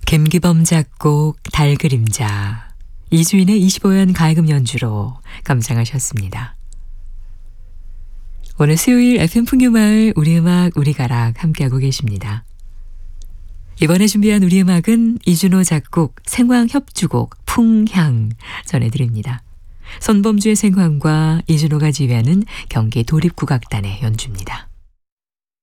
김기범 작곡 달그림자, 이주인의 25연 가야금 연주로 감상하셨습니다. 오늘 수요일 FM 풍류마을 우리음악 우리가락 함께하고 계십니다. 이번에 준비한 우리음악은 이준호 작곡 생황협주곡 풍향 전해드립니다. 손범주의 생황과 이준호가 지휘하는 경기 도립국악단의 연주입니다.